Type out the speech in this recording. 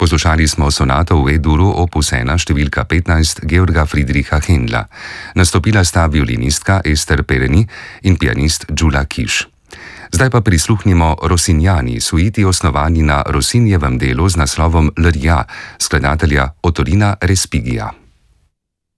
Poslušali smo sonato v E-duru opus 1 številka 15 Georga Friedricha Händla. Nastopila sta violinistka Ester Pereni in pianist Gyula Kiš. Zdaj pa prisluhnimo Rossignani, suiti osnovani na Rossinijevem delu z naslovom L'Ria, skladatelja Otorina Respigija.